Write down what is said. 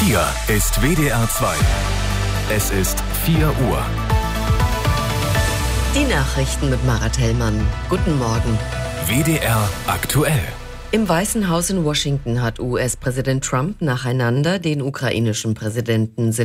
Hier ist WDR 2. Es ist 4 Uhr. Die Nachrichten mit Marat Hellmann. Guten Morgen. WDR aktuell. Im Weißen Haus in Washington hat US-Präsident Trump nacheinander den ukrainischen Präsidenten